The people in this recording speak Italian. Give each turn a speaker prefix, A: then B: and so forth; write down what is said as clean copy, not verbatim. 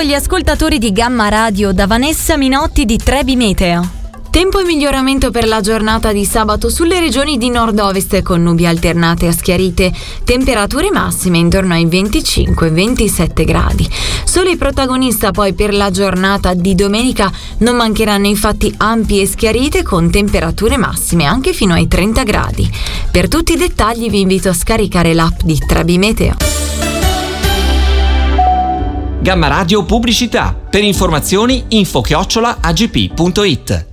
A: saluto gli ascoltatori di Gamma Radio da Vanessa Minotti di Trebi Meteo. Tempo e miglioramento per la giornata di sabato sulle regioni di nord-ovest con nubi alternate a schiarite, temperature massime intorno ai 25-27 gradi. Sole protagonista poi per la giornata di domenica, non mancheranno infatti ampie schiarite con temperature massime anche fino ai 30 gradi. Per tutti i dettagli vi invito a scaricare l'app di Trebi Meteo.
B: Gamma Radio Pubblicità. Per informazioni info@agp.it.